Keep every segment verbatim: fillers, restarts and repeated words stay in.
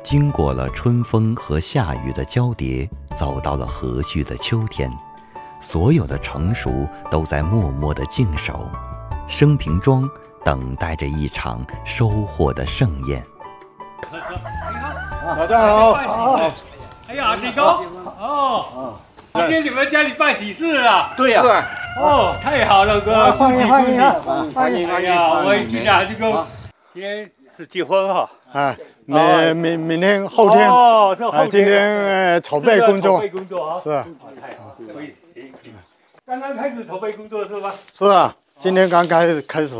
经过了春风和夏雨的交叠，走到了和煦的秋天，所有的成熟都在默默地静守，生平庄等待着一场收获的盛宴。 大家好，好， 哎呀，李工，哦，今天你们家里办喜事啊？ 对呀， 哦，太好了，哥，恭喜恭喜， 欢迎哎呀，我一听啊，这个今天是结婚哈， 啊，明明明天后天， 哦，是后天， 今天呃筹备工作， 筹备工作啊， 是啊， 太好，可以，行行，刚刚开始筹备工作是吧？ 是啊，今天刚开始开始。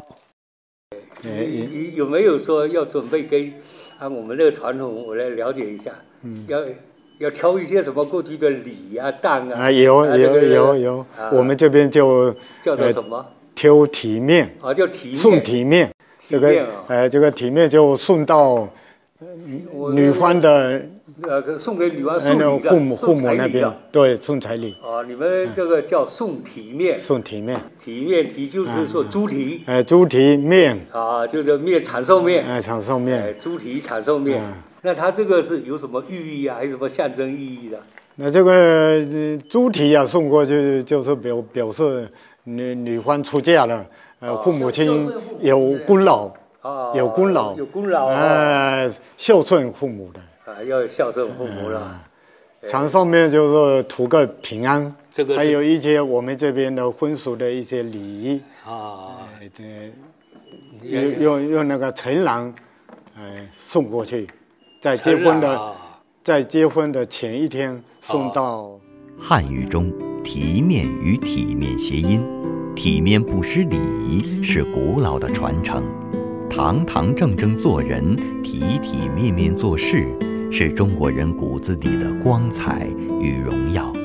你有没有说要准备跟按我们这个传统，我来了解一下，嗯，要要挑一些什么过去的礼啊、当啊？ 啊，有有有有，我们这边就叫做什么？ 挑体面啊，叫体面， 送体面，这个呃，这个体面就送到女方的。 呃，送给女方送礼的， 父母父母那边，对，送彩礼。 哦，你们这个叫送体面。送体面。 体面体就是说猪蹄。 哎，猪蹄面。 啊，就是面长寿面。 哎，长寿面。 哎，猪蹄长寿面。那它这个是有什么寓意啊？还是什么象征意义的？ 那这个猪蹄啊，送过去就是表表示女女方出嫁了，呃，父母亲有功劳。啊，有功劳。 有功劳。 呃，孝顺父母的。 啊，要孝顺父母了。 长寿面就是图个平安， 这个还有一些我们这边的婚俗的一些礼仪啊， 这用用用那个陈郎，呃，送过去，在结婚的在结婚的前一天送到。 汉语中，体面与体面谐音，体面不失礼仪是古老的传承，堂堂正正做人，体体面面做事。是中国人骨子里的光彩与荣耀。